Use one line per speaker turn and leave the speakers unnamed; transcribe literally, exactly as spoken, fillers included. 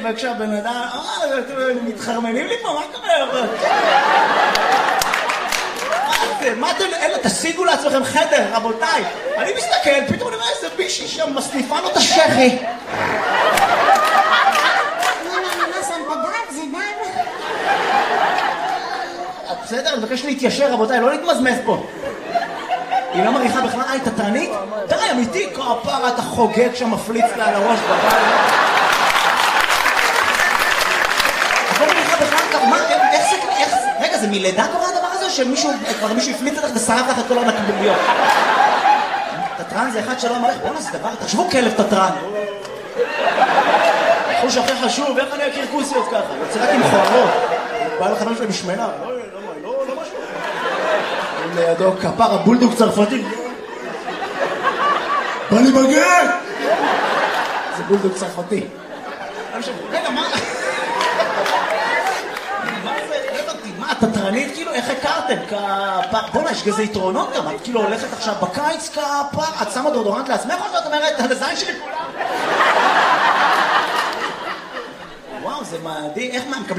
וכשהבן אדם, אה, מתחרמנים לי פה, מה קורה? מה אתם, אלה, תשיגו לעצמכם חדר, רבותיי. אני מסתכל, פתאום אני רואה איזה בישי שם, מסניפה לו את השכי. בסדר, אני מבקש להתיישר, רבותיי, לא להתמזמז פה. היא לא מריחה בכלל, אה, היא תתרנית? תראי, אמיתי, כפרה, אתה חוגג שם, מפליץ לה על הראש בבית. את לא מריחה בכלל, מה, איך זה, איך זה, רגע, זה מלידה קורה הדבר הזה, או שמישהו, כבר מישהו הפליץ לך ושרף לך את כל הנקביליות? תתרן זה אחד שלא מריח, בואו נעשה דבר, תחשבו כלב תתרן. חוש הכי חשוב, איך אני אכיר כוסיות ככה? יוצא רק עם חוערות. בא לחברים שלי משמנה, לא, לא, לא, לא משהו. לידו כפר הבולדוג צרפתי. בא לי מגן! זה בולדוג צרפתי. רגע, מה? מה זה? רגע, מה, תתרנית? כאילו, איך הכרתם? כפר... בוא'נה, יש כזה יתרונות גם. את כאילו הולכת עכשיו בקיץ כפר, את שמה דורדורנט לעצמך או שאת אומרת, על הזין שלי כולם? וואו, זה מדהים. איך מה, מקבלים?